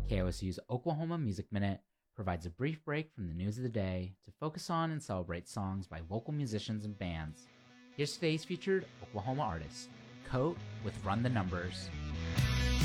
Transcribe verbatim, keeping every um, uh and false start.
K O S U's Oklahoma Music Minute provides a brief break from the news of the day to focus on and celebrate songs by local musicians and bands. Here's today's featured Oklahoma artist, Coat with Run the Numbers.